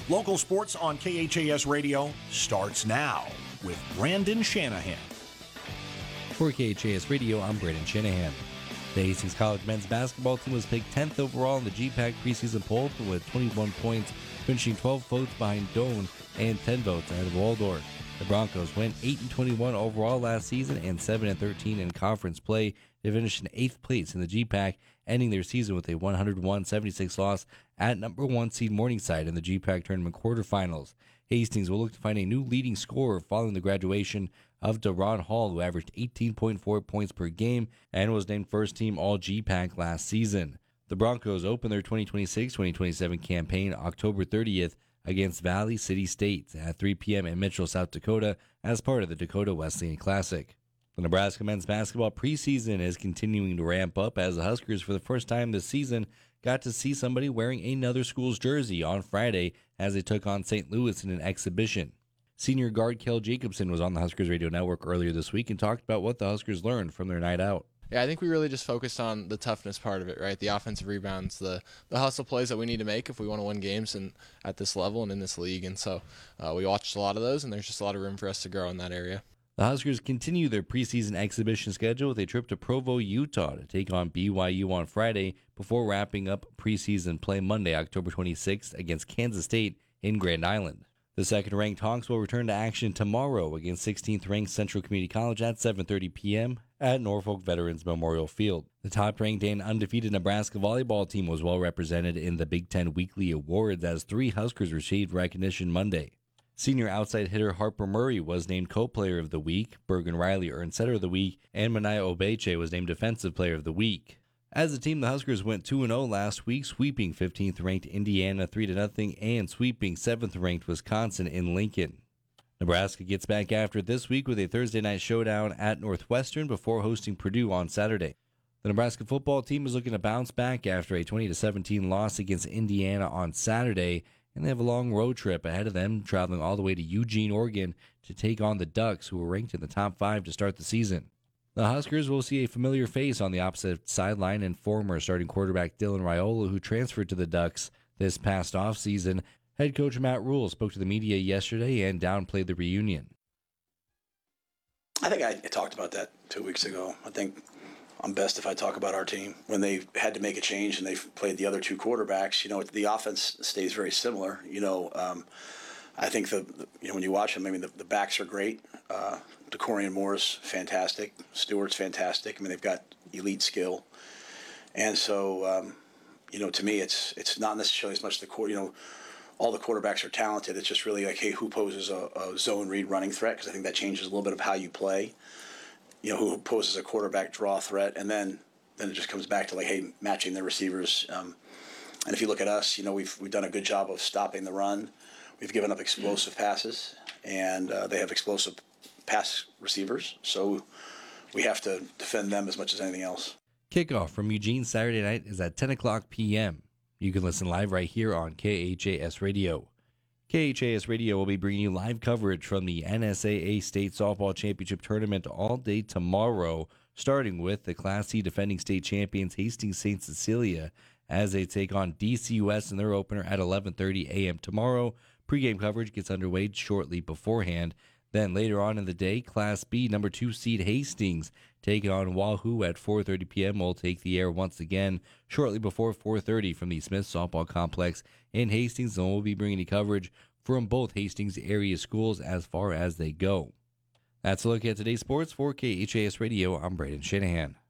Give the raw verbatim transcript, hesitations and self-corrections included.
Local sports on K H A S Radio starts now with Brandon Shanahan. For K H A S Radio, I'm Brandon Shanahan. The Hastings College men's basketball team was picked tenth overall in the G PAC preseason poll with twenty-one points, finishing twelve votes behind Doane and ten votes ahead of Waldorf. The Broncos went eight and twenty-one overall last season and seven and thirteen in conference play. They finished in eighth place in the G PAC, ending their season with a one oh one seventy-six loss at number one seed Morningside in the G PAC tournament quarterfinals. Hastings will look to find a new leading scorer following the graduation of Deron Hall, who averaged eighteen point four points per game and was named first-team All-G PAC last season. The Broncos open their twenty twenty-six twenty twenty-seven campaign October thirtieth against Valley City State at three p.m. in Mitchell, South Dakota, as part of the Dakota Wesleyan Classic. The Nebraska men's basketball preseason is continuing to ramp up as the Huskers, for the first time this season, got to see somebody wearing another school's jersey on Friday as they took on Saint Louis in an exhibition. Senior guard Kel Jacobson was on the Huskers Radio Network earlier this week and talked about what the Huskers learned from their night out. Yeah, I think we really just focused on the toughness part of it, right? The offensive rebounds, the the hustle plays that we need to make if we want to win games and at this level and in this league. And so uh, we watched a lot of those, and there's just a lot of room for us to grow in that area. The Huskers continue their preseason exhibition schedule with a trip to Provo, Utah to take on B Y U on Friday before wrapping up preseason play Monday, October twenty-sixth against Kansas State in Grand Island. The second-ranked Hawks will return to action tomorrow against sixteenth-ranked Central Community College at seven thirty p.m. at Norfolk Veterans Memorial Field. The top-ranked and undefeated Nebraska volleyball team was well represented in the Big Ten Weekly Awards as three Huskers received recognition Monday. Senior outside hitter Harper Murray was named Co-Player of the Week, Bergen Riley earned Setter of the Week, and Manaya Obeche was named Defensive Player of the Week. As a team, the Huskers went two and oh last week, sweeping fifteenth-ranked Indiana three to nothing and sweeping seventh-ranked Wisconsin in Lincoln. Nebraska gets back after it this week with a Thursday night showdown at Northwestern before hosting Purdue on Saturday. The Nebraska football team is looking to bounce back after a twenty to seventeen loss against Indiana on Saturday, and they have a long road trip ahead of them, traveling all the way to Eugene, Oregon, to take on the Ducks, who were ranked in the top five to start the season. The Huskers will see a familiar face on the opposite sideline and former starting quarterback Dylan Raiola, who transferred to the Ducks this past offseason. Head coach Matt Rule spoke to the media yesterday and downplayed the reunion. I think I talked about that two weeks ago. I think I'm best if I talk about our team. When they had to make a change and they played the other two quarterbacks, you know, the offense stays very similar. You know, um, I think the, the you know when you watch them, I mean the, the backs are great. Uh, DeCorian Moore's fantastic. Stewart's fantastic. I mean they've got elite skill, and so um, you know to me it's it's not necessarily as much the core. You know, all the quarterbacks are talented. It's just really like, hey, who poses a, a zone read running threat? Because I think that changes a little bit of how you play. You know, who poses a quarterback draw threat, and then then it just comes back to like, hey, matching the receivers. Um, and if you look at us, you know, we've we've done a good job of stopping the run. We've given up explosive passes, and uh, they have explosive pass receivers. So we have to defend them as much as anything else. Kickoff from Eugene Saturday night is at ten o'clock p.m. You can listen live right here on K H A S Radio. K H A S Radio will be bringing you live coverage from the N S A A State Softball Championship Tournament all day tomorrow, starting with the Class C defending state champions Hastings Saint Cecilia as they take on D C U S in their opener at eleven thirty a.m. tomorrow. Pre-game coverage gets underway shortly beforehand. Then later on in the day, Class B number two seed Hastings taking on Wahoo at four thirty p.m. will take the air once again shortly before four thirty from the Smith Softball Complex in Hastings, and we'll be bringing you coverage from both Hastings area schools as far as they go. That's a look at today's sports for K H A S Radio. I'm Braden Shanahan.